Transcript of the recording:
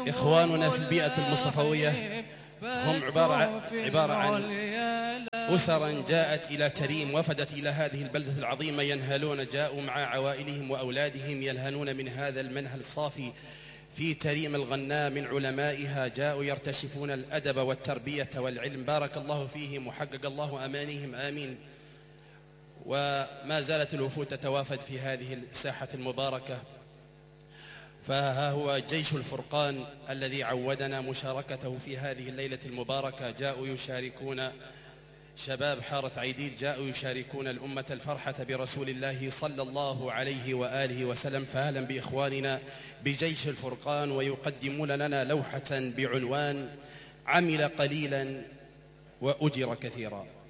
إخواننا في البيئة المصطفوية هم عبارة عن أسرا جاءت إلى تريم، وفدت إلى هذه البلدة العظيمة ينهلون، جاءوا مع عوائلهم وأولادهم ينهلون من هذا المنهل الصافي في تريم الغناء من علمائها، جاءوا يرتشفون الأدب والتربية والعلم، بارك الله فيهم وحقق الله أمانيهم آمين. وما زالت الوفود تتوافد في هذه الساحة المباركة، فها هو جيش الفرقان الذي عودنا مشاركته في هذه الليلة المباركة، جاءوا يشاركون شباب حارة عيديد، جاءوا يشاركون الأمة الفرحة برسول الله صلى الله عليه وآله وسلم. فأهلا بإخواننا بجيش الفرقان، ويقدمون لنا لوحة بعنوان عمل قليلا وأجر كثيرا.